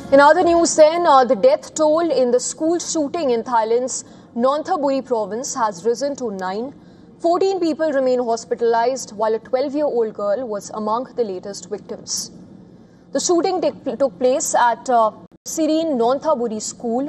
In other news then, the death toll in the school shooting in Thailand's Nonthaburi province has risen to 9. 14 people remain hospitalized, while a 12-year-old girl was among the latest victims. The shooting took place at Sirin Nonthaburi School,